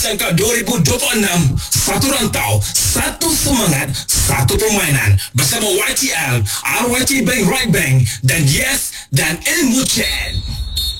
Sangka 2026, satu rantau, satu semangat, satu permainan bersama YTL, RYT Bank Right Bank dan Yes dan Ilmu Chen.